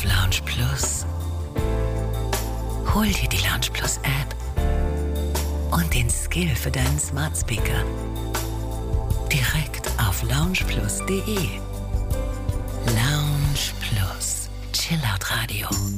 Lounge Plus. Hol dir die Lounge Plus App und den Skill für deinen Smart Speaker direkt auf loungeplus.de. Lounge Plus. Chillout Radio.